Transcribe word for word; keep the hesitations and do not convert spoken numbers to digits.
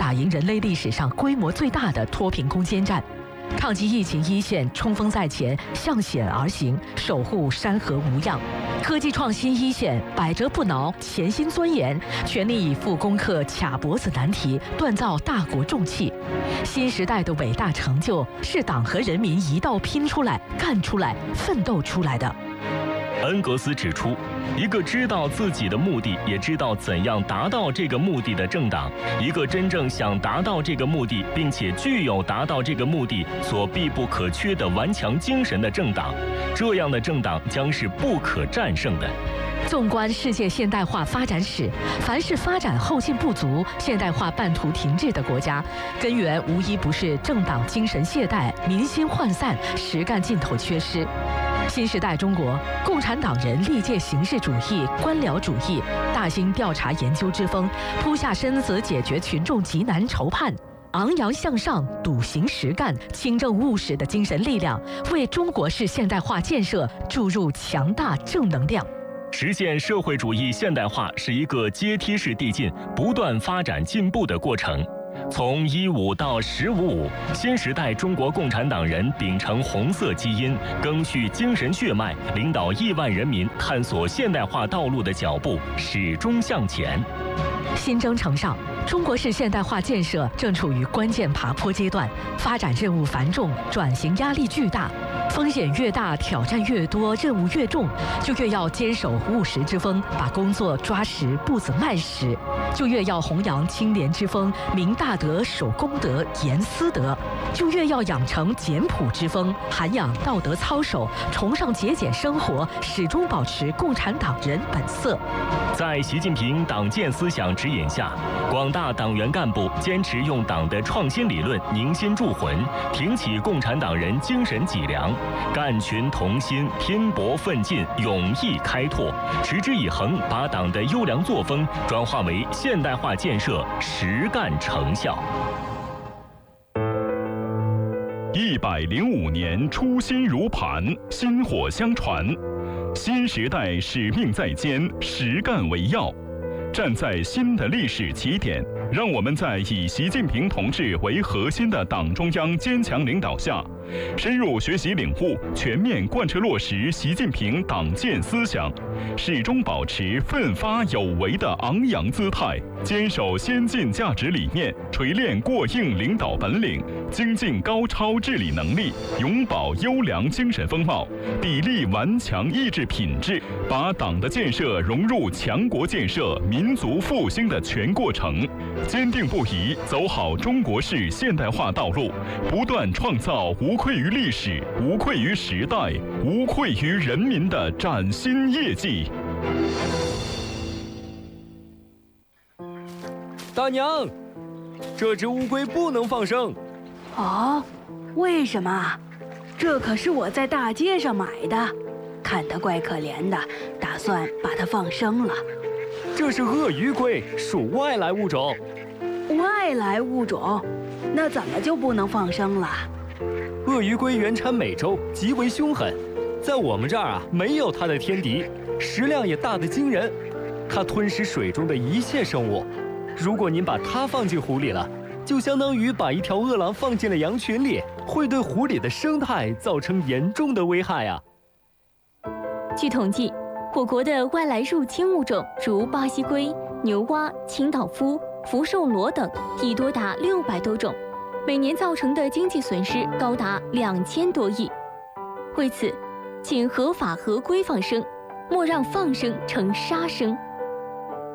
打赢人类历史上规模最大的脱贫攻坚战。抗击疫情一线冲锋在前，向险而行，守护山河无恙；科技创新一线百折不挠，潜心钻研，全力以赴攻克卡脖子难题，锻造大国重器。新时代的伟大成就是党和人民一道拼出来、干出来、奋斗出来的。 恩格斯指出，一个知道自己的目的，也知道怎样达到这个目的的政党，一个真正想达到这个目的，并且具有达到这个目的所必不可缺的顽强精神的政党，这样的政党将是不可战胜的。 纵观世界现代化发展史，凡是发展后劲不足、现代化半途停滞的国家，根源无一不是政党精神懈怠、民心涣散、实干劲头缺失。新时代中国，共产党人历届形式主义、官僚主义、大兴调查研究之风，扑下身子解决群众急难愁盼，昂扬向上、笃行实干、清正务实的精神力量，为中国式现代化建设注入强大正能量。 实现社会主义现代化是一个阶梯式递进、不断发展进步的过程。从一五到十五五，新时代中国共产党人秉承红色基因，赓续精神血脉，领导亿万人民探索现代化道路的脚步始终向前。 新征程上，中国式现代化建设正处于关键爬坡阶段，发展任务繁重，转型压力巨大。风险越大，挑战越多，任务越重，就越要坚守务实之风，把工作抓实，步子迈实；就越要弘扬清廉之风，明大德、守公德、严私德；就越要养成简朴之风，涵养道德操守，崇尚节俭生活，始终保持共产党人本色。 在习近平党建思想指引下，广大党员干部坚持用党的创新理论凝心铸魂，挺起共产党人精神脊梁，干群同心，拼搏奋进，勇毅开拓，持之以恒，把党的优良作风转化为现代化建设实干成效。 一百零五年初心如磐，薪火相传。新时代使命在肩，实干为要。站在新的历史起点，让我们在以习近平同志为核心的党中央坚强领导下，深入学习领悟，全面贯彻落实习近平党建思想，始终保持奋发有为的昂扬姿态，坚守先进价值理念，锤炼过硬领导本领，精进高超治理能力，永葆优良精神风貌，砥砺顽强意志品质，把党的建设融入强国建设、民族复兴的全过程，坚定不移走好中国式现代化道路，不断创造无愧于历史、无愧于时代、无愧于人民的崭新业绩。 大娘，这只乌龟不能放生。 哦，为什么？这可是我在大街上买的，看它怪可怜的，打算把它放生了。 这是鳄鱼龟，属外来物种。 外来物种？那怎么就不能放生了？ 鳄鱼龟原产美洲，极为凶狠，在我们这儿啊，没有它的天敌，食量也大得惊人。它吞食水中的一切生物，如果您把它放进湖里了，就相当于把一条饿狼放进了羊群里，会对湖里的生态造成严重的危害啊。 据统计，我国的外来入侵物种如巴西龟、牛蛙、清道夫、福寿螺等，已多达六百多种，每年造成的经济损失高达两千多亿。为此，请合法合规放生，莫让放生成杀生。